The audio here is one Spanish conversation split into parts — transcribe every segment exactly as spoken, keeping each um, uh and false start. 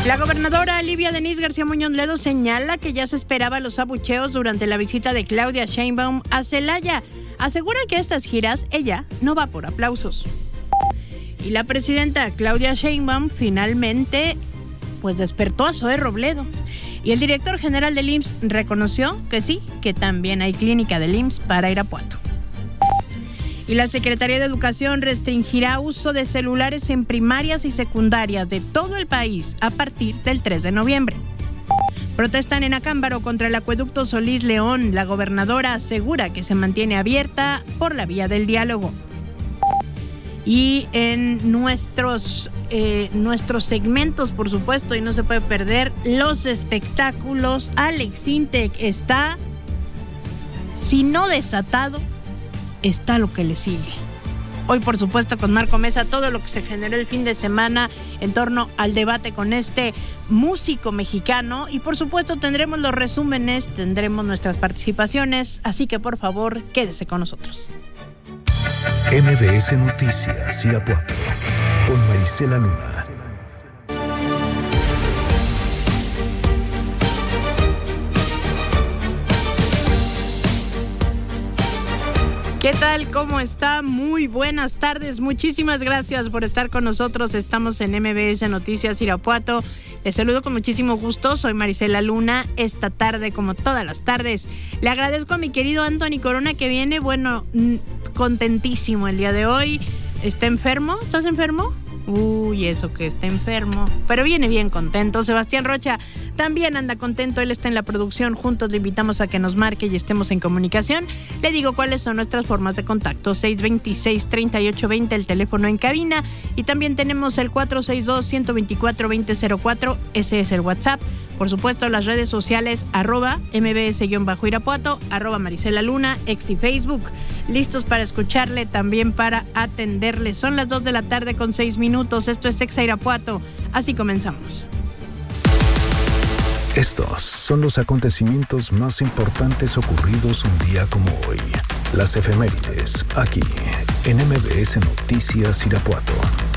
La gobernadora Livia Denisse García Muñoz Ledo señala que ya se esperaba los abucheos durante la visita de Claudia Sheinbaum a Celaya. Asegura que a estas giras ella no va por aplausos. Y la presidenta Claudia Sheinbaum finalmente pues despertó a Zoé Robledo. Y el director general del I M S S reconoció que sí, que también hay clínica del I M S S para Irapuato. Y la Secretaría de Educación restringirá uso de celulares en primarias y secundarias de todo el país a partir del tres de noviembre. Protestan en Acámbaro contra el acueducto Solís León. La gobernadora asegura que se mantiene abierta por la vía del diálogo. Y en nuestros, eh, nuestros segmentos, por supuesto, y no se puede perder, los espectáculos. Alex Intec está, si no desatado, está lo que le sigue. Hoy, por supuesto, con Marco Mesa, todo lo que se generó el fin de semana en torno al debate con este músico mexicano. Y, por supuesto, tendremos los resúmenes, tendremos nuestras participaciones. Así que, por favor, quédese con nosotros. M B S Noticias Irapuato con Marisela Luna. ¿Qué tal? ¿Cómo está? Muy buenas tardes. Muchísimas gracias por estar con nosotros. Estamos en M B S Noticias Irapuato. Les saludo con muchísimo gusto. Soy Marisela Luna. Esta tarde, como todas las tardes, le agradezco a mi querido Anthony Corona que viene, bueno, contentísimo el día de hoy. ¿Está enfermo? ¿Estás enfermo? Uy, eso que está enfermo. Pero viene bien contento. Sebastián Rocha también anda contento. Él está en la producción. Juntos le invitamos a que nos marque y estemos en comunicación. Le digo cuáles son nuestras formas de contacto. seis dos seis, tres ocho dos cero, el teléfono en cabina. Y también tenemos el cuatro seis dos, uno dos cuatro, dos cero cero cuatro. Ese es el WhatsApp. Por supuesto, las redes sociales, arroba mbs-irapuato, arroba Marisela Luna, ex y Facebook. Listos para escucharle, también para atenderle. Son las dos de la tarde con seis minutos. Esto es Exa Irapuato. Así comenzamos. Estos son los acontecimientos más importantes ocurridos un día como hoy. Las efemérides, aquí, en M B S Noticias Irapuato.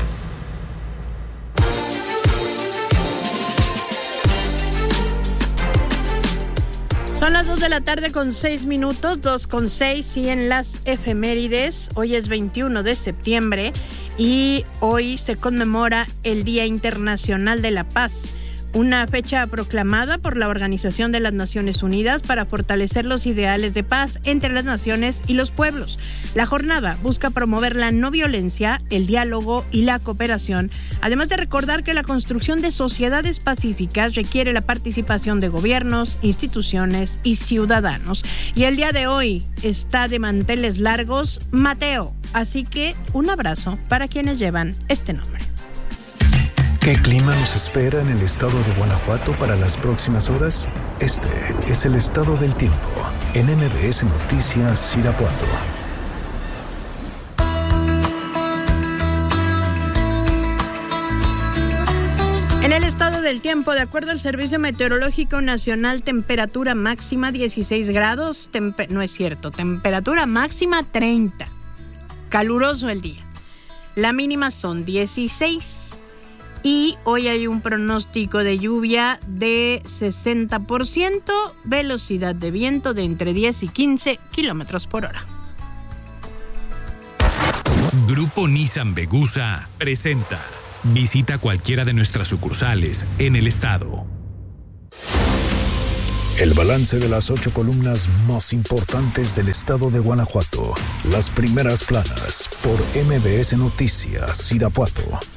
Son las dos de la tarde con seis minutos, dos con seis, y en las efemérides, hoy es veintiuno de septiembre y hoy se conmemora el Día Internacional de la Paz, una fecha proclamada por la Organización de las Naciones Unidas para fortalecer los ideales de paz entre las naciones y los pueblos. La jornada busca promover la no violencia, el diálogo y la cooperación, además de recordar que la construcción de sociedades pacíficas requiere la participación de gobiernos, instituciones y ciudadanos. Y el día de hoy está de manteles largos Mateo, así que un abrazo para quienes llevan este nombre. ¿Qué clima nos espera en el estado de Guanajuato para las próximas horas? Este es el estado del tiempo en M B S Noticias Irapuato. En el estado del tiempo, de acuerdo al Servicio Meteorológico Nacional, temperatura máxima dieciséis grados, tempe- no es cierto, temperatura máxima treinta. Caluroso el día. La mínima son dieciséis. Y hoy hay un pronóstico de lluvia de sesenta por ciento, velocidad de viento de entre diez y quince kilómetros por hora. Grupo Nissan Vegusa presenta. Visita cualquiera de nuestras sucursales en el estado. El balance de las ocho columnas más importantes del estado de Guanajuato. Las primeras planas por M B S Noticias Irapuato.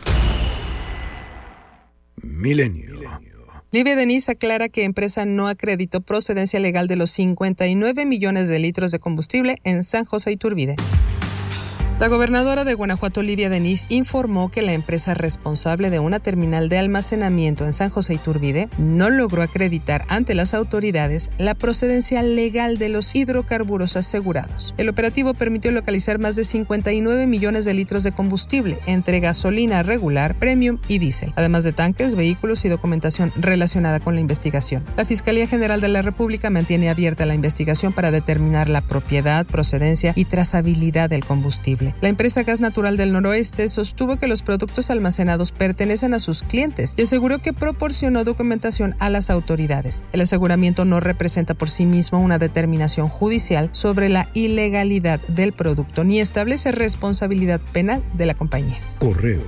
Milenio. Livia Denisse aclara que empresa no acreditó procedencia legal de los cincuenta y nueve millones de litros de combustible en San José Iturbide. La gobernadora de Guanajuato, Livia Denisse, informó que la empresa responsable de una terminal de almacenamiento en San José Iturbide no logró acreditar ante las autoridades la procedencia legal de los hidrocarburos asegurados. El operativo permitió localizar más de cincuenta y nueve millones de litros de combustible entre gasolina regular, premium y diésel, además de tanques, vehículos y documentación relacionada con la investigación. La Fiscalía General de la República mantiene abierta la investigación para determinar la propiedad, procedencia y trazabilidad del combustible. combustible. La empresa Gas Natural del Noroeste sostuvo que los productos almacenados pertenecen a sus clientes y aseguró que proporcionó documentación a las autoridades. El aseguramiento no representa por sí mismo una determinación judicial sobre la ilegalidad del producto ni establece responsabilidad penal de la compañía. Correo.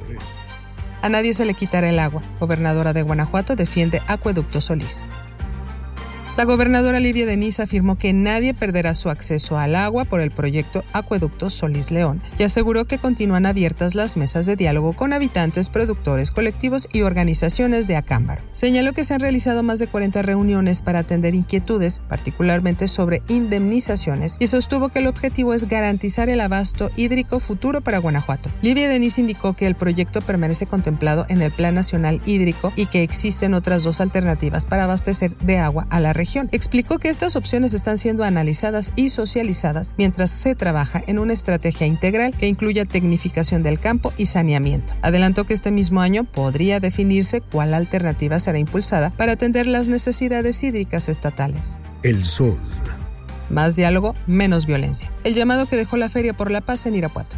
A nadie se le quitará el agua. Gobernadora de Guanajuato defiende Acueducto Solís. La gobernadora Livia Denis afirmó que nadie perderá su acceso al agua por el proyecto Acueducto Solís León y aseguró que continúan abiertas las mesas de diálogo con habitantes, productores, colectivos y organizaciones de Acámbaro. Señaló que se han realizado más de cuarenta reuniones para atender inquietudes, particularmente sobre indemnizaciones, y sostuvo que el objetivo es garantizar el abasto hídrico futuro para Guanajuato. Livia Denis indicó que el proyecto permanece contemplado en el Plan Nacional Hídrico y que existen otras dos alternativas para abastecer de agua a la región. Explicó que estas opciones están siendo analizadas y socializadas mientras se trabaja en una estrategia integral que incluya tecnificación del campo y saneamiento. Adelantó que este mismo año podría definirse cuál alternativa será impulsada para atender las necesidades hídricas estatales. El Sol. Más diálogo, menos violencia. El llamado que dejó la Feria por la Paz en Irapuato.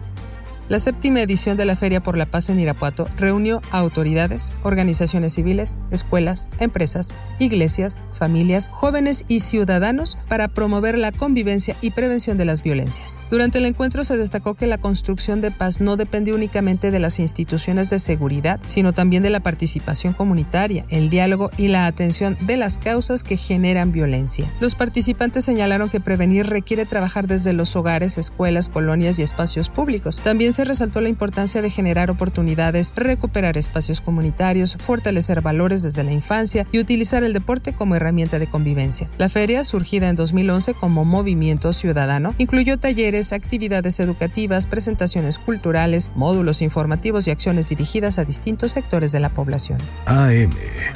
La séptima edición de la Feria por la Paz en Irapuato reunió a autoridades, organizaciones civiles, escuelas, empresas, iglesias, familias, jóvenes y ciudadanos para promover la convivencia y prevención de las violencias. Durante el encuentro se destacó que la construcción de paz no depende únicamente de las instituciones de seguridad, sino también de la participación comunitaria, el diálogo y la atención de las causas que generan violencia. Los participantes señalaron que prevenir requiere trabajar desde los hogares, escuelas, colonias y espacios públicos. También se resaltó la importancia de generar oportunidades, recuperar espacios comunitarios, fortalecer valores desde la infancia y utilizar el deporte como herramienta de convivencia. La feria, surgida en dos mil once como movimiento ciudadano, incluyó talleres, actividades educativas, presentaciones culturales, módulos informativos y acciones dirigidas a distintos sectores de la población. A M.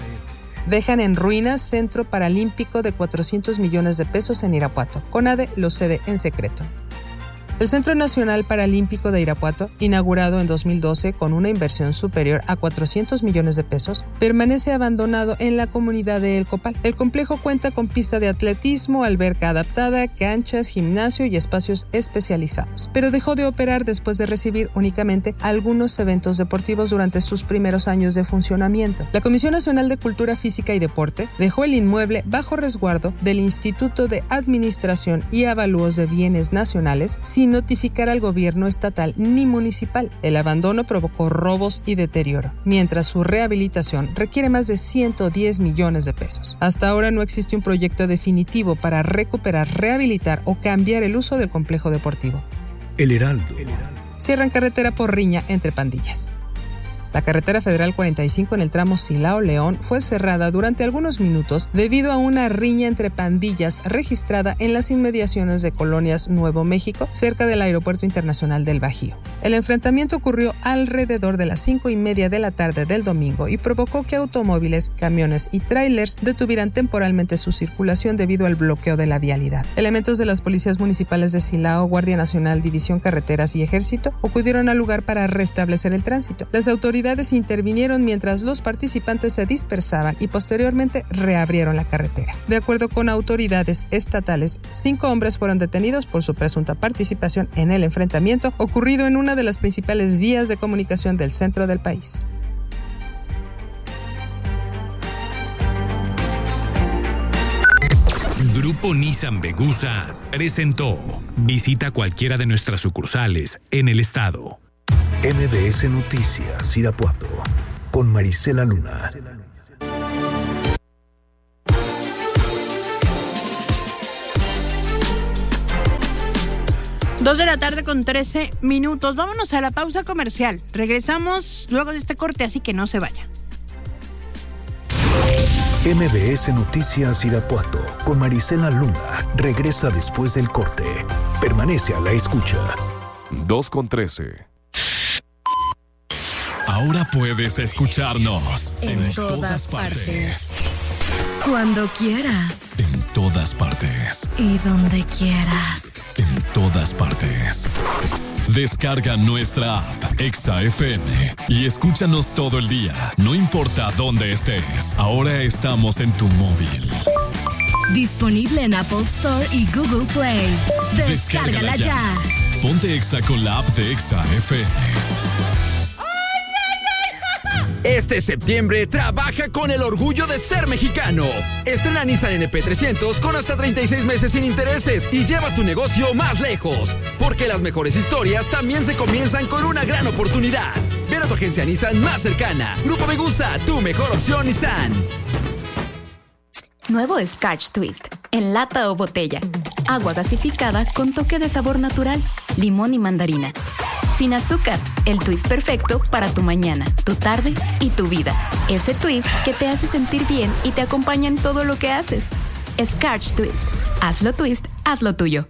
Dejan en ruinas Centro Paralímpico de cuatrocientos millones de pesos en Irapuato. CONADE lo cede en secreto. El Centro Nacional Paralímpico de Irapuato, inaugurado en dos mil doce con una inversión superior a cuatrocientos millones de pesos, permanece abandonado en la comunidad de El Copal. El complejo cuenta con pista de atletismo, alberca adaptada, canchas, gimnasio y espacios especializados, pero dejó de operar después de recibir únicamente algunos eventos deportivos durante sus primeros años de funcionamiento. La Comisión Nacional de Cultura Física y Deporte dejó el inmueble bajo resguardo del Instituto de Administración y Avalúos de Bienes Nacionales sin notificar al gobierno estatal ni municipal. El abandono provocó robos y deterioro, mientras su rehabilitación requiere más de ciento diez millones de pesos. Hasta ahora no existe un proyecto definitivo para recuperar, rehabilitar o cambiar el uso del complejo deportivo. El Heraldo. Cierran carretera por riña entre pandillas. La carretera federal cuarenta y cinco en el tramo Silao-León fue cerrada durante algunos minutos debido a una riña entre pandillas registrada en las inmediaciones de Colonias Nuevo México, cerca del Aeropuerto Internacional del Bajío. El enfrentamiento ocurrió alrededor de las cinco y media de la tarde del domingo y provocó que automóviles, camiones y tráilers detuvieran temporalmente su circulación debido al bloqueo de la vialidad. Elementos de las policías municipales de Silao, Guardia Nacional, División Carreteras y Ejército acudieron al lugar para restablecer el tránsito. Las autoridades intervinieron mientras los participantes se dispersaban y posteriormente reabrieron la carretera. De acuerdo con autoridades estatales, cinco hombres fueron detenidos por su presunta participación en el enfrentamiento ocurrido en una de las principales vías de comunicación del centro del país. Grupo Nissan Vegusa presentó. Visita cualquiera de nuestras sucursales en el estado. M B S Noticias Irapuato con Marisela Luna. Dos de la tarde con trece minutos. Vámonos a la pausa comercial. Regresamos luego de este corte, así que no se vaya. M B S Noticias Irapuato con Marisela Luna regresa después del corte. Permanece a la escucha. dos con trece. Ahora puedes escucharnos en, en todas, todas partes. partes. Cuando quieras. En todas partes. Y donde quieras. En todas partes. Descarga nuestra app Exa F M y escúchanos todo el día, no importa dónde estés. Ahora estamos en tu móvil. Disponible en Apple Store y Google Play. Descárgala, Descárgala ya. ya. Ponte Exa con la app de Exa F M. Este septiembre trabaja con el orgullo de ser mexicano. Estrena Nissan N P trescientos con hasta treinta y seis meses sin intereses y lleva tu negocio más lejos. Porque las mejores historias también se comienzan con una gran oportunidad. Ven a tu agencia Nissan más cercana. Grupo Megusa, tu mejor opción Nissan. Nuevo Scotch Twist, en lata o botella. Agua gasificada con toque de sabor natural, limón y mandarina. Sin azúcar, el twist perfecto para tu mañana, tu tarde y tu vida. Ese twist que te hace sentir bien y te acompaña en todo lo que haces. Scotch Twist. Hazlo twist, hazlo tuyo.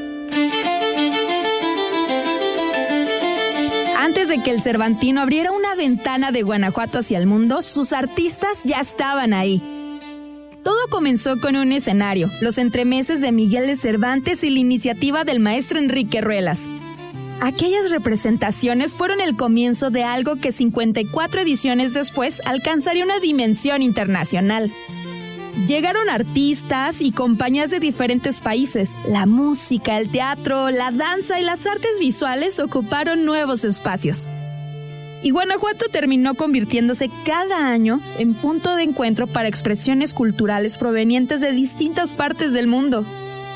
Antes de que el Cervantino abriera una ventana de Guanajuato hacia el mundo, sus artistas ya estaban ahí. Todo comenzó con un escenario, los entremeses de Miguel de Cervantes y la iniciativa del maestro Enrique Ruelas. Aquellas representaciones fueron el comienzo de algo que cincuenta y cuatro ediciones después alcanzaría una dimensión internacional. Llegaron artistas y compañías de diferentes países. La música, el teatro, la danza y las artes visuales ocuparon nuevos espacios. Y Guanajuato terminó convirtiéndose cada año en punto de encuentro para expresiones culturales provenientes de distintas partes del mundo.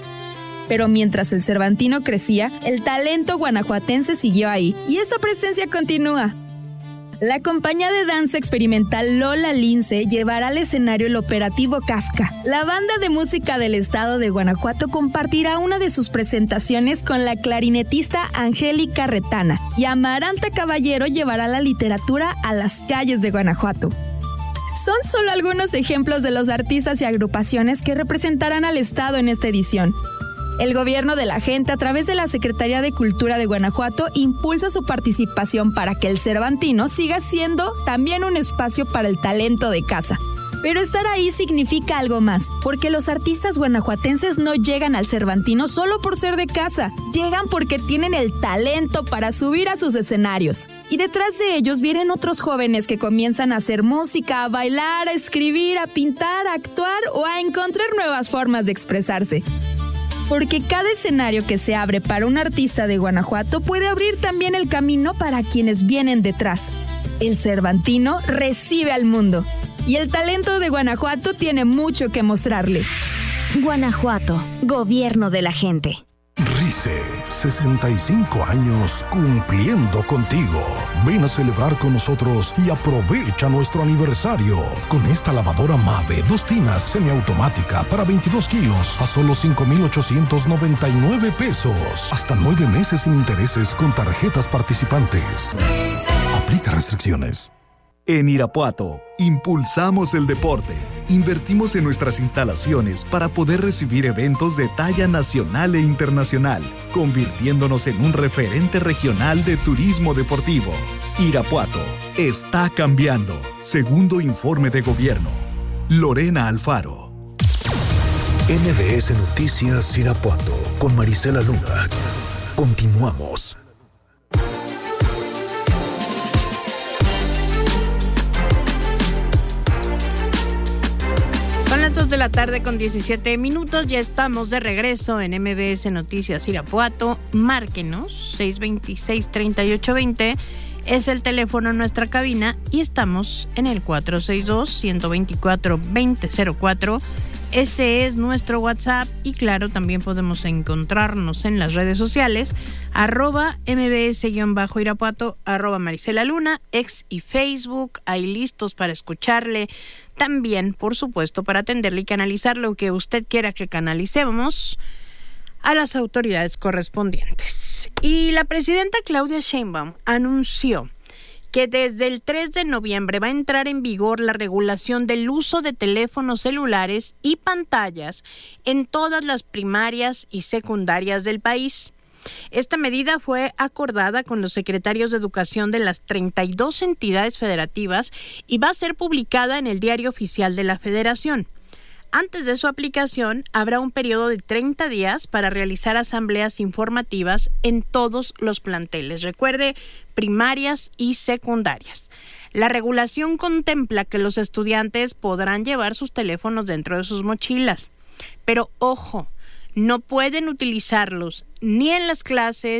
Pero mientras el Cervantino crecía, el talento guanajuatense siguió ahí, y esa presencia continúa. La compañía de danza experimental Lola Lince llevará al escenario el operativo Kafka. La banda de música del estado de Guanajuato compartirá una de sus presentaciones con la clarinetista Angélica Retana, y Amaranta Caballero llevará la literatura a las calles de Guanajuato. Son solo algunos ejemplos de los artistas y agrupaciones que representarán al estado en esta edición. El gobierno de la gente, a través de la Secretaría de Cultura de Guanajuato, impulsa su participación para que el Cervantino siga siendo también un espacio para el talento de casa. Pero estar ahí significa algo más, porque los artistas guanajuatenses no llegan al Cervantino solo por ser de casa, llegan porque tienen el talento para subir a sus escenarios. Y detrás de ellos vienen otros jóvenes que comienzan a hacer música, a bailar, a escribir, a pintar, a actuar o a encontrar nuevas formas de expresarse. Porque cada escenario que se abre para un artista de Guanajuato puede abrir también el camino para quienes vienen detrás. El Cervantino recibe al mundo. Y el talento de Guanajuato tiene mucho que mostrarle. Guanajuato, gobierno de la gente. RICE, sesenta y cinco años cumpliendo contigo. Ven a celebrar con nosotros y aprovecha nuestro aniversario. Con esta lavadora Mave, dos tinas semiautomática para veintidós kilos a solo cinco mil ochocientos noventa y nueve pesos. Hasta nueve meses sin intereses con tarjetas participantes. Aplica restricciones. En Irapuato, impulsamos el deporte. Invertimos en nuestras instalaciones para poder recibir eventos de talla nacional e internacional, convirtiéndonos en un referente regional de turismo deportivo. Irapuato está cambiando. Segundo informe de gobierno. Lorena Alfaro. M B S Noticias Irapuato con Marisela Luna. Continuamos. Son las dos de la tarde con diecisiete minutos. Ya estamos de regreso en M B S Noticias Irapuato. Márquenos, seis dos seis, tres ocho dos cero. Es el teléfono en nuestra cabina y estamos en el cuatro seis dos, uno dos cuatro, dos cero cero cuatro. Ese es nuestro WhatsApp y claro, también podemos encontrarnos en las redes sociales, arroba mbs-irapuato, arroba Marisela Luna, ex y Facebook, ahí listos para escucharle, también, por supuesto, para atenderle y canalizar lo que usted quiera que canalicemos a las autoridades correspondientes. Y la presidenta Claudia Sheinbaum anunció que desde el tres de noviembre va a entrar en vigor la regulación del uso de teléfonos celulares y pantallas en todas las primarias y secundarias del país. Esta medida fue acordada con los secretarios de Educación de las treinta y dos entidades federativas y va a ser publicada en el Diario Oficial de la Federación. Antes de su aplicación, habrá un periodo de treinta días para realizar asambleas informativas en todos los planteles. Recuerde, primarias y secundarias. La regulación contempla que los estudiantes podrán llevar sus teléfonos dentro de sus mochilas. Pero ojo, no pueden utilizarlos ni en las clases,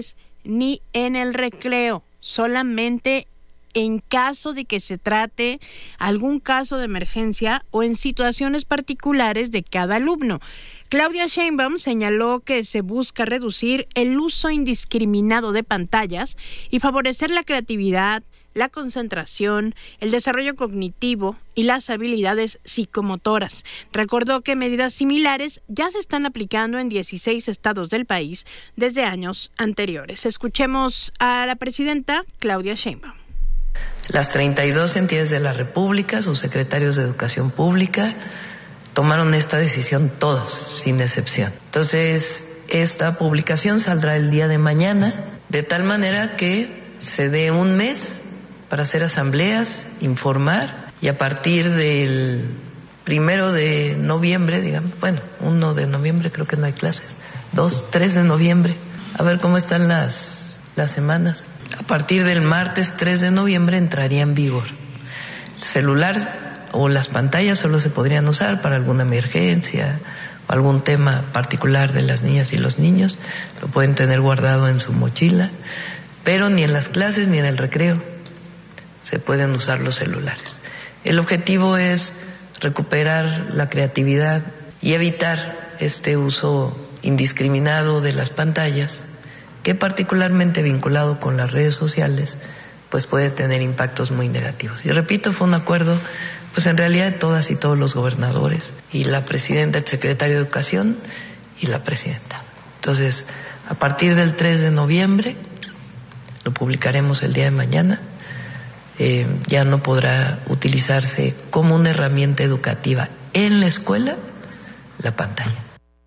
ni en el recreo, solamente en caso de que se trate algún caso de emergencia o en situaciones particulares de cada alumno. Claudia Sheinbaum señaló que se busca reducir el uso indiscriminado de pantallas y favorecer la creatividad, la concentración, el desarrollo cognitivo y las habilidades psicomotoras. Recordó que medidas similares ya se están aplicando en dieciséis estados del país desde años anteriores. Escuchemos a la presidenta Claudia Sheinbaum. Las treinta y dos entidades de la República, sus secretarios de Educación Pública, tomaron esta decisión todos, sin excepción. Entonces, esta publicación saldrá el día de mañana, de tal manera que se dé un mes para hacer asambleas, informar, y a partir del primero de noviembre, digamos, bueno, uno de noviembre creo que no hay clases, dos, tres de noviembre, a ver cómo están las, las semanas. A partir del martes tres de noviembre entraría en vigor. El celular o las pantallas solo se podrían usar para alguna emergencia o algún tema particular de las niñas y los niños. Lo pueden tener guardado en su mochila, pero ni en las clases ni en el recreo se pueden usar los celulares. El objetivo es recuperar la creatividad y evitar este uso indiscriminado de las pantallas, que particularmente vinculado con las redes sociales, pues puede tener impactos muy negativos. Y repito, fue un acuerdo, pues en realidad de todas y todos los gobernadores, y la presidenta, el secretario de Educación y la presidenta. Entonces, a partir del tres de noviembre, lo publicaremos el día de mañana, eh, ya no podrá utilizarse como una herramienta educativa en la escuela la pantalla.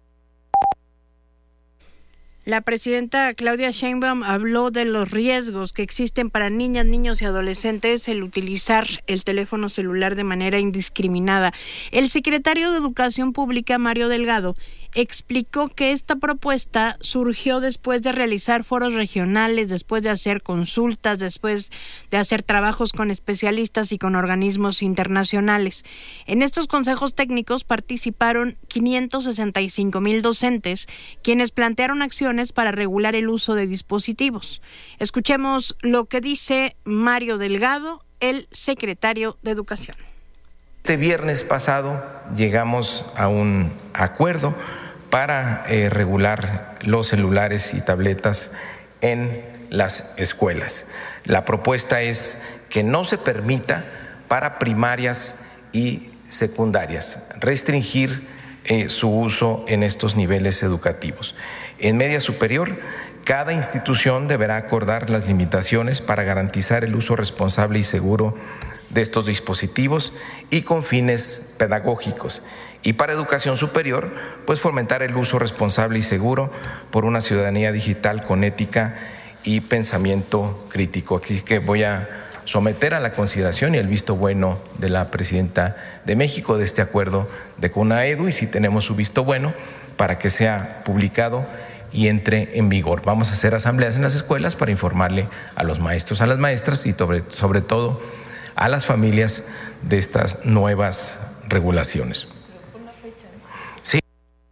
La presidenta Claudia Sheinbaum habló de los riesgos que existen para niñas, niños y adolescentes el utilizar el teléfono celular de manera indiscriminada. El secretario de Educación Pública, Mario Delgado, explicó que esta propuesta surgió después de realizar foros regionales, después de hacer consultas, después de hacer trabajos con especialistas y con organismos internacionales. En estos consejos técnicos participaron quinientos sesenta y cinco mil docentes, quienes plantearon acciones para regular el uso de dispositivos. Escuchemos lo que dice Mario Delgado, el secretario de Educación. Este viernes pasado llegamos a un acuerdo para eh, regular los celulares y tabletas en las escuelas. La propuesta es que no se permita para primarias y secundarias restringir eh, su uso en estos niveles educativos. En media superior, cada institución deberá acordar las limitaciones para garantizar el uso responsable y seguro de estos dispositivos y con fines pedagógicos. Y para educación superior, pues fomentar el uso responsable y seguro por una ciudadanía digital con ética y pensamiento crítico. Así que voy a someter a la consideración y el visto bueno de la presidenta de México de este acuerdo de CONAEDU, y si tenemos su visto bueno para que sea publicado y entre en vigor. Vamos a hacer asambleas en las escuelas para informarle a los maestros, a las maestras y sobre, sobre todo a las familias de estas nuevas regulaciones. Sí.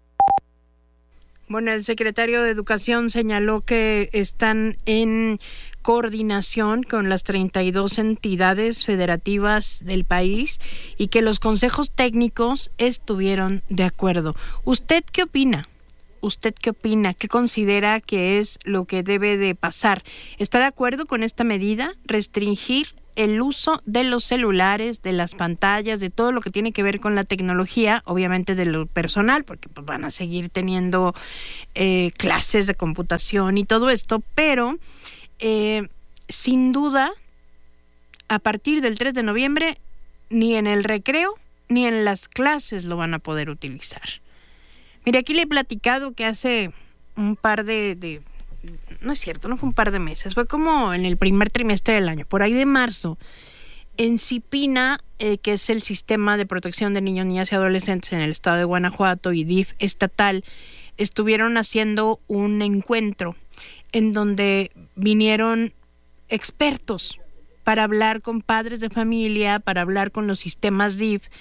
Bueno, el secretario de Educación señaló que están en coordinación con las treinta y dos entidades federativas del país y que los consejos técnicos estuvieron de acuerdo. ¿Usted qué opina? ¿Usted qué opina? ¿Qué considera que es lo que debe de pasar? ¿Está de acuerdo con esta medida? ¿Restringir el uso de los celulares, de las pantallas, de todo lo que tiene que ver con la tecnología, obviamente de lo personal, porque pues, van a seguir teniendo eh, clases de computación y todo esto, pero eh, sin duda, a partir del tres de noviembre, ni en el recreo ni en las clases lo van a poder utilizar. Mire, aquí le he platicado que hace un par de, de... No es cierto, no fue un par de meses, fue como en el primer trimestre del año, por ahí de marzo, en CIPINA, eh, que es el Sistema de Protección de Niños, Niñas y Adolescentes en el estado de Guanajuato, y D I F estatal, estuvieron haciendo un encuentro en donde vinieron expertos para hablar con padres de familia, para hablar con los sistemas D I F,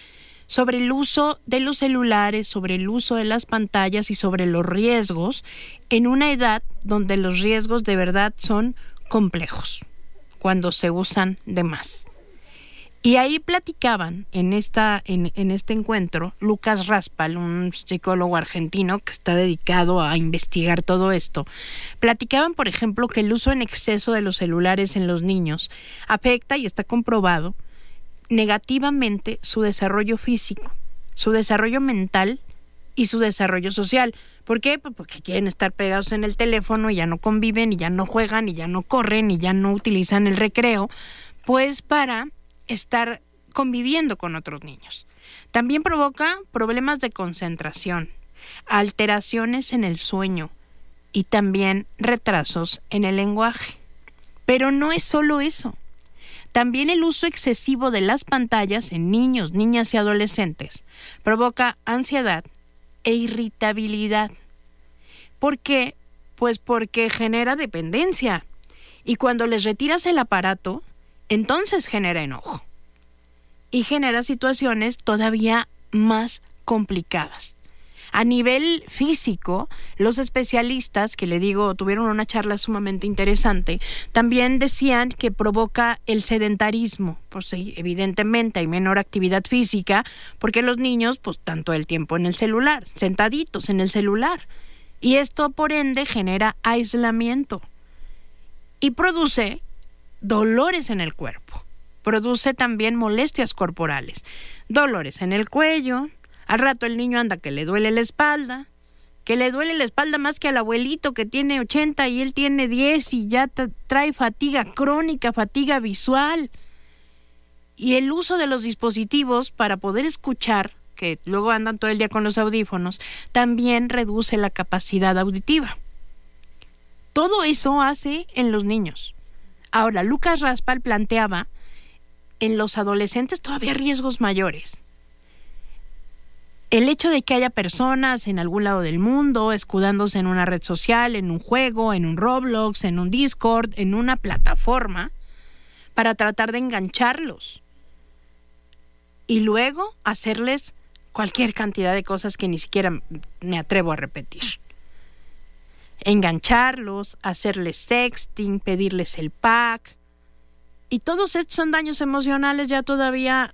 sobre el uso de los celulares, sobre el uso de las pantallas y sobre los riesgos en una edad donde los riesgos de verdad son complejos, cuando se usan de más. Y ahí platicaban en, esta, en, en este encuentro Lucas Raspal, un psicólogo argentino que está dedicado a investigar todo esto. Platicaban, por ejemplo, que el uso en exceso de los celulares en los niños afecta, y está comprobado, negativamente su desarrollo físico, su desarrollo mental y su desarrollo social. ¿Por qué? Pues porque quieren estar pegados en el teléfono y ya no conviven, y ya no juegan, y ya no corren, y ya no utilizan el recreo, pues para estar conviviendo con otros niños. También provoca problemas de concentración, alteraciones en el sueño y también retrasos en el lenguaje. Pero no es solo eso. También el uso excesivo de las pantallas en niños, niñas y adolescentes provoca ansiedad e irritabilidad. ¿Por qué? Pues porque genera dependencia. Y cuando les retiras el aparato, entonces genera enojo y genera situaciones todavía más complicadas. A nivel físico, los especialistas, que le digo, tuvieron una charla sumamente interesante, también decían que provoca el sedentarismo. Pues sí, evidentemente hay menor actividad física porque los niños, pues tanto el tiempo en el celular, sentaditos en el celular. Y esto, por ende, genera aislamiento y produce dolores en el cuerpo. Produce también molestias corporales, dolores en el cuello. Al rato el niño anda que le duele la espalda, que le duele la espalda más que al abuelito que tiene ochenta y él tiene diez y ya trae fatiga crónica, fatiga visual. Y el uso de los dispositivos para poder escuchar, que luego andan todo el día con los audífonos, también reduce la capacidad auditiva. Todo eso hace en los niños. Ahora, Lucas Raspal planteaba en los adolescentes todavía riesgos mayores. El hecho de que haya personas en algún lado del mundo escudándose en una red social, en un juego, en un Roblox, en un Discord, en una plataforma, para tratar de engancharlos y luego hacerles cualquier cantidad de cosas que ni siquiera me atrevo a repetir. Engancharlos, hacerles sexting, pedirles el pack. Y todos estos son daños emocionales ya todavía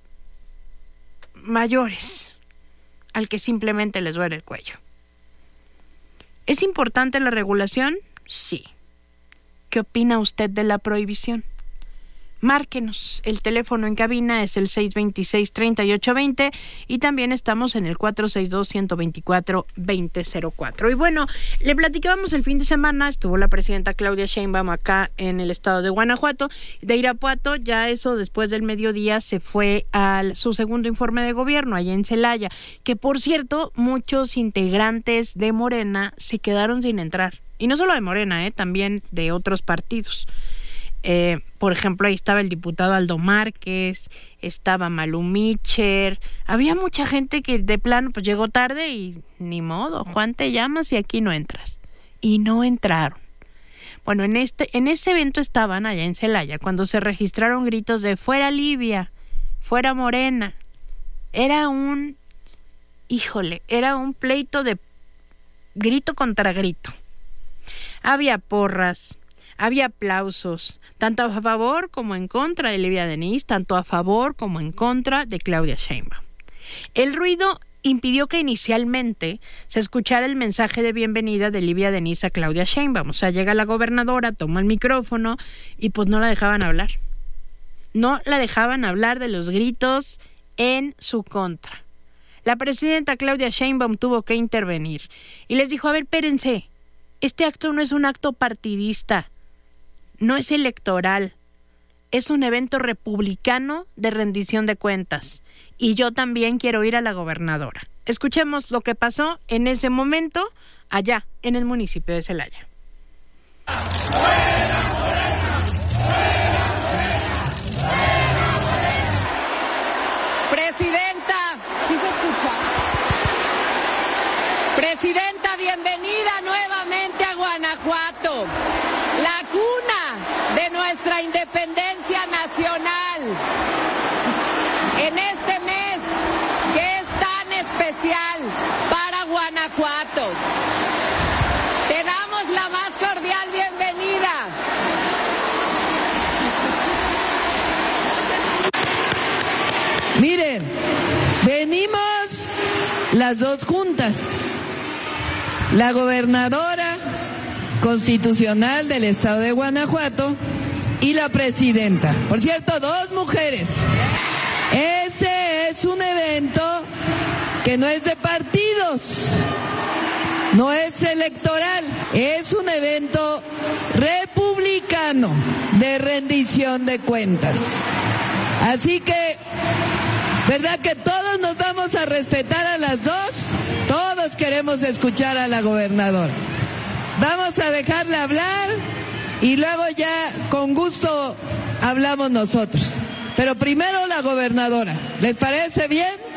mayores al que simplemente les duele el cuello. ¿Es importante la regulación? Sí. ¿Qué opina usted de la prohibición? Márquenos. El teléfono en cabina es el seis dos seis, tres ocho dos cero y también estamos en el cuatro seis dos, uno dos cuatro, dos cero cero cuatro. Y bueno, le platicábamos el fin de semana, estuvo la presidenta Claudia Sheinbaum acá en el estado de Guanajuato. De Irapuato, ya eso después del mediodía se fue a su segundo informe de gobierno allá en Celaya, que por cierto, muchos integrantes de Morena se quedaron sin entrar. Y no solo de Morena, eh, también de otros partidos. Eh, por ejemplo, ahí estaba el diputado Aldo Márquez, estaba Malú Micher, había mucha gente que de plano pues llegó tarde y ni modo, Juan, te llamas y aquí no entras. Y no entraron. Bueno, en este, en ese evento estaban allá en Celaya cuando se registraron gritos de fuera Livia, fuera Morena. Era un, híjole, era un pleito de grito contra grito. Había porras, había aplausos, tanto a favor como en contra de Livia Denis, tanto a favor como en contra de Claudia Sheinbaum. El ruido impidió que inicialmente se escuchara el mensaje de bienvenida de Livia Denis a Claudia Sheinbaum. O sea, llega la gobernadora, toma el micrófono y pues no la dejaban hablar. No la dejaban hablar de los gritos en su contra. La presidenta Claudia Sheinbaum tuvo que intervenir y les dijo, a ver, espérense, este acto no es un acto partidista. No es electoral, es un evento republicano de rendición de cuentas. Y yo también quiero ir a la gobernadora. Escuchemos lo que pasó en ese momento allá en el municipio de Celaya. Presidenta, ¿sí se escucha? Presidenta, bienvenida nuevamente a Guanajuato, la cuna de nuestra independencia nacional. En este mes que especial para Guanajuato. Te damos la más cordial bienvenida. Miren, venimos las dos juntas, la gobernadora constitucional del estado de Guanajuato y la presidenta. Por cierto, dos mujeres. Este es un evento que no es de partidos, no es electoral, es un evento republicano de rendición de cuentas. Así que, ¿verdad que todos nos vamos a respetar a las dos? Todos queremos escuchar a la gobernadora. Vamos a dejarla hablar y luego ya con gusto hablamos nosotros. Pero primero la gobernadora. ¿Les parece bien?